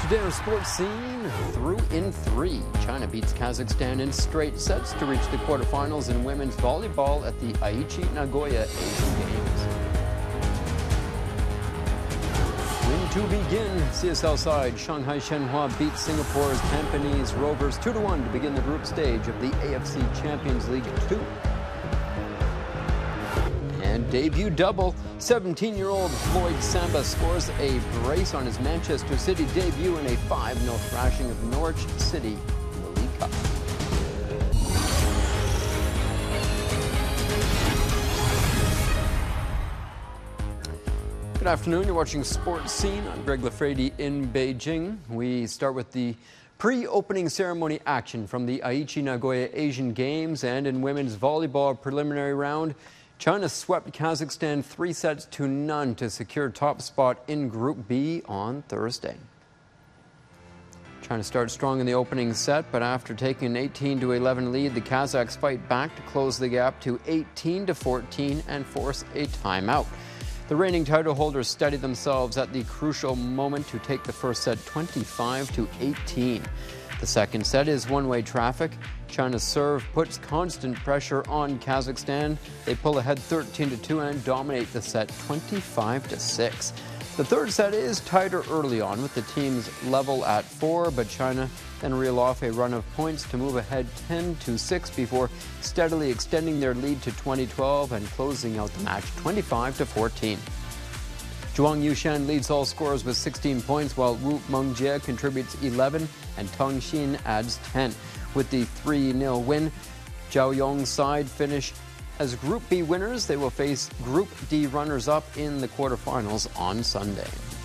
Today's sports scene through in 3. China beats Kazakhstan in straight sets to reach the quarterfinals in women's volleyball at the Aichi Nagoya Asian Games. Win to begin. CSL side Shanghai Shenhua beats Singapore's Tampines Rovers 2-1 to begin the group stage of the AFC Champions League 2. And debut double, 17-year-old Floyd Samba scores a brace on his Manchester City debut in a 5-0 thrashing of Norwich City in the League Cup. Good afternoon, you're watching Sports Scene. I'm Greg Lafredi in Beijing. We start with the pre-opening ceremony action from the Aichi Nagoya Asian Games, and in women's volleyball preliminary round, China swept Kazakhstan 3-0 to secure top spot in Group B on Thursday. China starts strong in the opening set, but after taking an 18-11 lead, the Kazakhs fight back to close the gap to 18-14 and force a timeout. The reigning title holders steady themselves at the crucial moment to take the first set 25-18. The second set is one-way traffic. China's serve puts constant pressure on Kazakhstan. They pull ahead 13-2 and dominate the set 25-6. The third set is tighter early on with the teams level at 4, but China then reel off a run of points to move ahead 10-6 before steadily extending their lead to 20-12 and closing out the match 25-14. Zhuang Yushan leads all scorers with 16 points, while Wu Mengjie contributes 11 and Teng Xin adds 10. With the 3-0 win, Zhao Yong's side finish as Group B winners. They will face Group D runners-up in the quarterfinals on Sunday.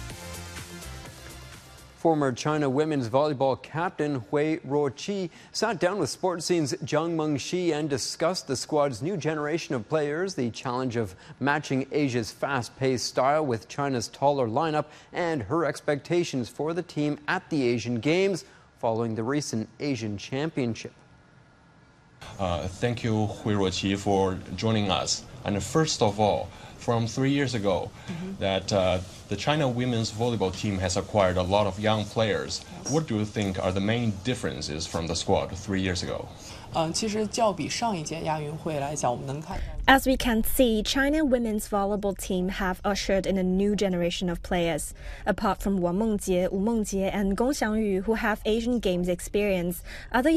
Former China women's volleyball captain Hui Ruoqi sat down with Sports Scene's Jiang Mengxi and discussed the squad's new generation of players, the challenge of matching Asia's fast-paced style with China's taller lineup, and her expectations for the team at the Asian Games following the recent Asian Championship. Thank you, Hui Ruoqi, for joining us. And first of all, from 3 years ago, that the China women's volleyball team has acquired a lot of young players. What do you think are the main differences from the squad 3 years ago? As we can see, China women's volleyball team have ushered in a new generation of players. Apart from Wang Mengjie, Wu Mengjie, and Gong Xiangyu, who have Asian Games experience, other